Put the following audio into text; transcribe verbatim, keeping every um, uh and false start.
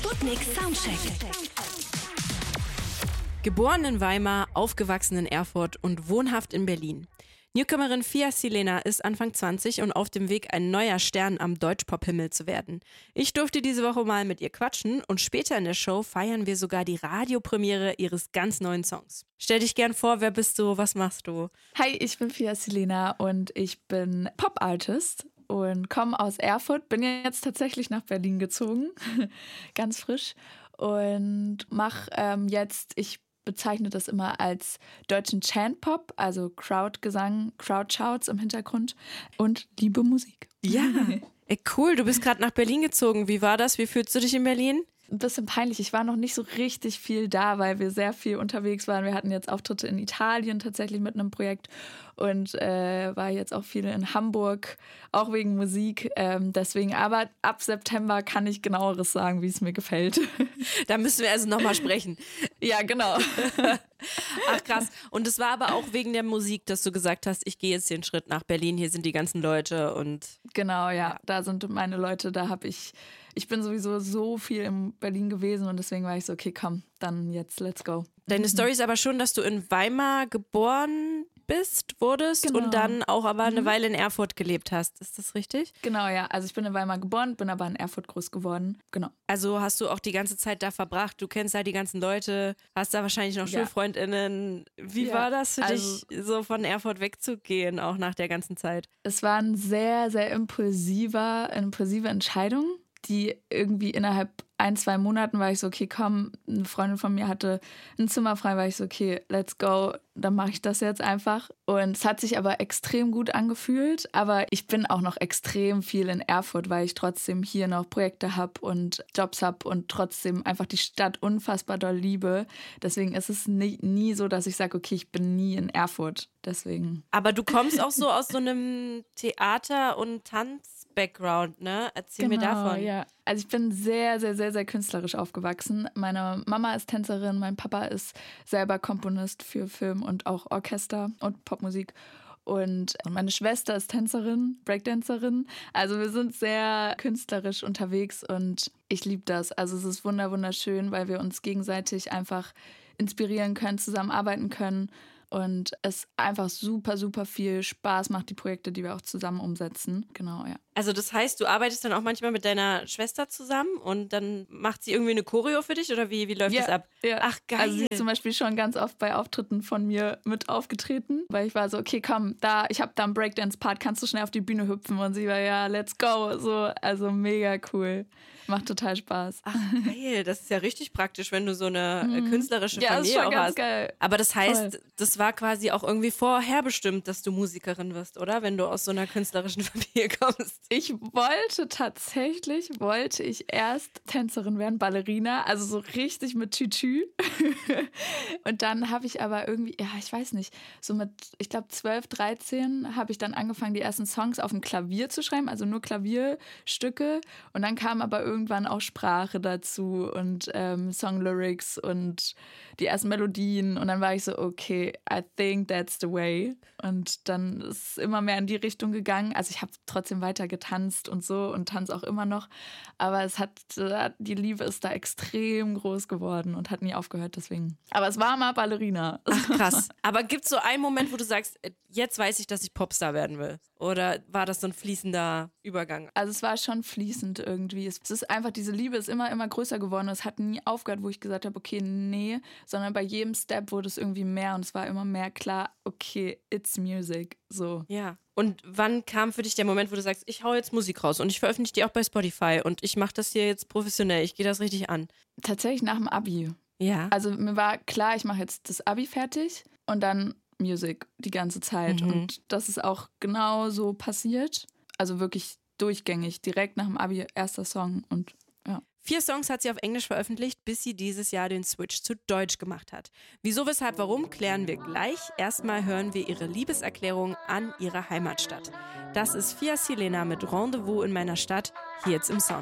Sputnik Soundcheck. Geboren in Weimar, aufgewachsen in Erfurt und wohnhaft in Berlin. Newcomerin Fia Silena ist Anfang zwanzig und auf dem Weg, ein neuer Stern am Deutschpop-Himmel zu werden. Ich durfte diese Woche mal mit ihr quatschen und später in der Show feiern wir sogar die Radiopremiere ihres ganz neuen Songs. Stell dich gern vor, wer bist du, was machst du? Hi, ich bin Fia Silena und ich bin Pop-Artist und komme aus Erfurt, bin jetzt tatsächlich nach Berlin gezogen, ganz frisch und mache ähm, jetzt, ich bezeichne das immer als deutschen Chant-Pop, also Crowdgesang, Crowdshouts im Hintergrund und liebe Musik. Ja, ey, cool, du bist gerade nach Berlin gezogen. Wie war das? Wie fühlst du dich in Berlin? Ein bisschen peinlich. Ich war noch nicht so richtig viel da, weil wir sehr viel unterwegs waren. Wir hatten jetzt Auftritte in Italien tatsächlich mit einem Projekt und äh, war jetzt auch viel in Hamburg, auch wegen Musik. Ähm, deswegen, aber ab September kann ich genaueres sagen, wie es mir gefällt. Da müssen wir also nochmal sprechen. Ja, genau. Ach krass. Und es war aber auch wegen der Musik, dass du gesagt hast, ich gehe jetzt den Schritt nach Berlin, hier sind die ganzen Leute und... Genau, ja, da sind meine Leute, da habe ich... Ich bin sowieso so viel in Berlin gewesen und deswegen war ich so, okay, komm, dann jetzt, let's go. Deine Story ist aber schon, dass du in Weimar geboren bist, wurdest Genau. und dann auch aber eine Mhm. Weile in Erfurt gelebt hast. Ist das richtig? Genau, ja. Also ich bin in Weimar geboren, bin aber in Erfurt groß geworden. Genau. Also hast du auch die ganze Zeit da verbracht, du kennst da die ganzen Leute, hast da wahrscheinlich noch Ja. SchulfreundInnen. Wie Ja, war das für also- dich, so von Erfurt wegzugehen, auch nach der ganzen Zeit? Es war ein sehr, sehr impulsiver, impulsive Entscheidung, die irgendwie innerhalb ein, zwei Monaten war ich so, okay, komm, eine Freundin von mir hatte ein Zimmer frei, war ich so, okay, let's go, dann mache ich das jetzt einfach. Und es hat sich aber extrem gut angefühlt, aber ich bin auch noch extrem viel in Erfurt, weil ich trotzdem hier noch Projekte habe und Jobs habe und trotzdem einfach die Stadt unfassbar doll liebe. Deswegen ist es nie, nie so, dass ich sage, okay, ich bin nie in Erfurt. Deswegen. Aber du kommst auch so aus so einem Theater- und Tanz-Background, ne? Erzähl mir davon. Ja. Also ich bin sehr, sehr, sehr, sehr künstlerisch aufgewachsen. Meine Mama ist Tänzerin, mein Papa ist selber Komponist für Film und auch Orchester und Popmusik. Und meine Schwester ist Tänzerin, Breakdancerin. Also wir sind sehr künstlerisch unterwegs und ich liebe das. Also es ist wunder, wunderschön, weil wir uns gegenseitig einfach inspirieren können, zusammenarbeiten können. Und es einfach super, super viel Spaß macht, die Projekte, die wir auch zusammen umsetzen. Genau, ja. Also das heißt, du arbeitest dann auch manchmal mit deiner Schwester zusammen und dann macht sie irgendwie eine Choreo für dich oder wie, wie läuft ja, das ab? Ja. Ach, geil. Also sie ist zum Beispiel schon ganz oft bei Auftritten von mir mit aufgetreten, weil ich war so, okay, komm, da, ich habe da einen Breakdance-Part, kannst du schnell auf die Bühne hüpfen? Und sie war, ja, let's go. So, also mega cool. Macht total Spaß. Ach, geil. Das ist ja richtig praktisch, wenn du so eine mhm. künstlerische ja, Familie ist schon auch ganz hast. Geil. Aber das heißt, Voll. Das war quasi auch irgendwie vorherbestimmt, dass du Musikerin wirst, oder? Wenn du aus so einer künstlerischen Familie kommst. Ich wollte tatsächlich, wollte ich erst Tänzerin werden, Ballerina, also so richtig mit Tütü. Und dann habe ich aber irgendwie, ja, ich weiß nicht, so mit, ich glaube zwölf, dreizehn habe ich dann angefangen, die ersten Songs auf dem Klavier zu schreiben, also nur Klavierstücke. Und dann kam aber irgendwann auch Sprache dazu und ähm, Songlyrics und die ersten Melodien. Und dann war ich so, okay, I think that's the way. Und dann ist es immer mehr in die Richtung gegangen. Also ich habe trotzdem weiter getanzt und so und tanze auch immer noch. Aber es hat, die Liebe ist da extrem groß geworden und hat nie aufgehört, deswegen. Aber es war mal Ballerina. Ach, krass. Aber gibt es so einen Moment, wo du sagst, jetzt weiß ich, dass ich Popstar werden will? Oder war das so ein fließender Übergang? Also es war schon fließend irgendwie. Es ist einfach, diese Liebe ist immer, immer größer geworden. Es hat nie aufgehört, wo ich gesagt habe, okay, nee. Sondern bei jedem Step wurde es irgendwie mehr und es war immer mehr klar, okay, it's music. So. Ja. Und wann kam für dich der Moment, wo du sagst, ich hau jetzt Musik raus und ich veröffentliche die auch bei Spotify und ich mache das hier jetzt professionell, ich gehe das richtig an? Tatsächlich nach dem Abi. Ja. Also mir war klar, ich mache jetzt das Abi fertig und dann Music die ganze Zeit. Mhm. Und das ist auch genau so passiert. Also wirklich durchgängig, direkt nach dem Abi, erster Song und ja. Vier Songs hat sie auf Englisch veröffentlicht, bis sie dieses Jahr den Switch zu Deutsch gemacht hat. Wieso, weshalb, warum, klären wir gleich. Erstmal hören wir ihre Liebeserklärung an ihre Heimatstadt. Das ist Fia Silena mit Rendezvous in meiner Stadt, hier jetzt im Sound.